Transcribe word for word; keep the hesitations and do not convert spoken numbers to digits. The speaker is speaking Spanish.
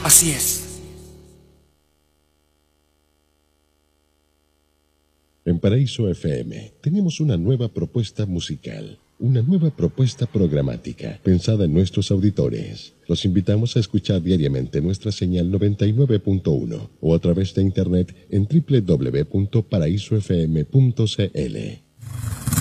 Así es. En Paraíso F M tenemos una nueva propuesta musical, una nueva propuesta programática pensada en nuestros auditores. Los invitamos a escuchar diariamente nuestra señal noventa y nueve punto uno o a través de internet en doble u doble u doble u punto paraíso f m punto c l.